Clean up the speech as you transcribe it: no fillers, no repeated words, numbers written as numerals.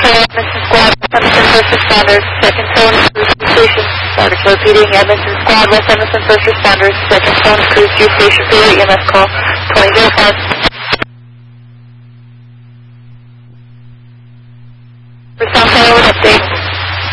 Edmonton Squad, Edmonton First Responders, second phone cruise to station. Started repeating Edmonton Squad, West Edmonton First Responders, second phone cruise to station for your EMS call, 2005.